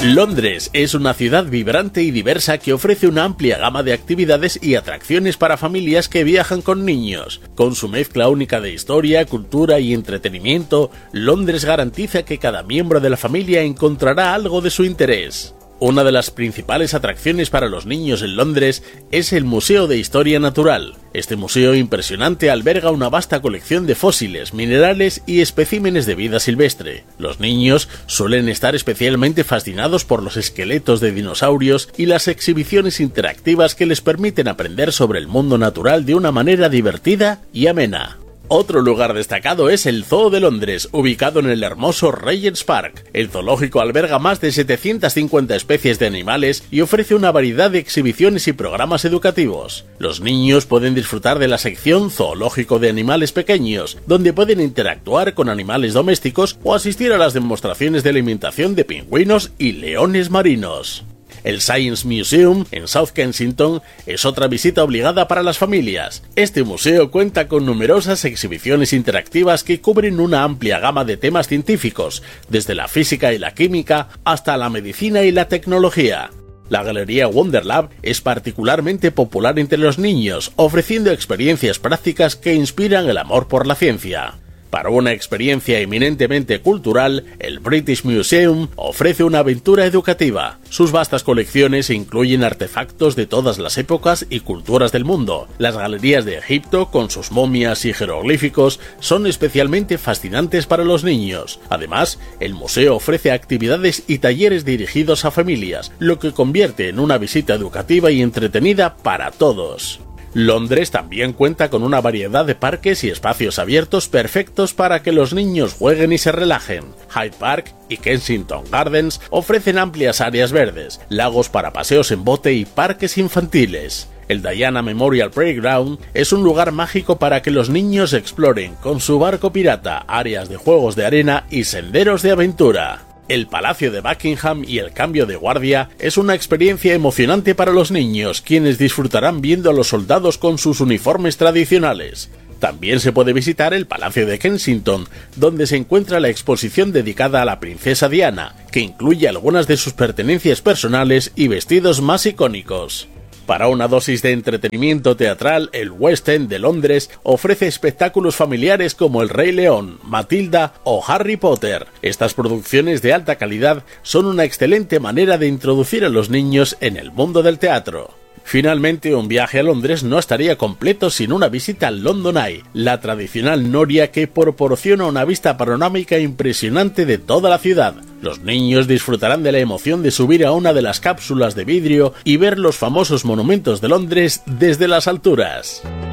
Londres es una ciudad vibrante y diversa que ofrece una amplia gama de actividades y atracciones para familias que viajan con niños. Con su mezcla única de historia, cultura y entretenimiento, Londres garantiza que cada miembro de la familia encontrará algo de su interés. Una de las principales atracciones para los niños en Londres es el Museo de Historia Natural. Este museo impresionante alberga una vasta colección de fósiles, minerales y especímenes de vida silvestre. Los niños suelen estar especialmente fascinados por los esqueletos de dinosaurios y las exhibiciones interactivas que les permiten aprender sobre el mundo natural de una manera divertida y amena. Otro lugar destacado es el Zoo de Londres, ubicado en el hermoso Regent's Park. El zoológico alberga más de 750 especies de animales y ofrece una variedad de exhibiciones y programas educativos. Los niños pueden disfrutar de la sección Zoológico de Animales Pequeños, donde pueden interactuar con animales domésticos o asistir a las demostraciones de alimentación de pingüinos y leones marinos. El Science Museum, en South Kensington, es otra visita obligada para las familias. Este museo cuenta con numerosas exhibiciones interactivas que cubren una amplia gama de temas científicos, desde la física y la química hasta la medicina y la tecnología. La Galería Wonderlab es particularmente popular entre los niños, ofreciendo experiencias prácticas que inspiran el amor por la ciencia. Para una experiencia eminentemente cultural, el British Museum ofrece una aventura educativa. Sus vastas colecciones incluyen artefactos de todas las épocas y culturas del mundo. Las galerías de Egipto, con sus momias y jeroglíficos, son especialmente fascinantes para los niños. Además, el museo ofrece actividades y talleres dirigidos a familias, lo que convierte en una visita educativa y entretenida para todos. Londres también cuenta con una variedad de parques y espacios abiertos perfectos para que los niños jueguen y se relajen. Hyde Park y Kensington Gardens ofrecen amplias áreas verdes, lagos para paseos en bote y parques infantiles. El Diana Memorial Playground es un lugar mágico para que los niños exploren con su barco pirata, áreas de juegos de arena y senderos de aventura. El Palacio de Buckingham y el cambio de guardia es una experiencia emocionante para los niños, quienes disfrutarán viendo a los soldados con sus uniformes tradicionales. También se puede visitar el Palacio de Kensington, donde se encuentra la exposición dedicada a la princesa Diana, que incluye algunas de sus pertenencias personales y vestidos más icónicos. Para una dosis de entretenimiento teatral, el West End de Londres ofrece espectáculos familiares como El Rey León, Matilda o Harry Potter. Estas producciones de alta calidad son una excelente manera de introducir a los niños en el mundo del teatro. Finalmente, un viaje a Londres no estaría completo sin una visita al London Eye, la tradicional noria que proporciona una vista panorámica impresionante de toda la ciudad. Los niños disfrutarán de la emoción de subir a una de las cápsulas de vidrio y ver los famosos monumentos de Londres desde las alturas.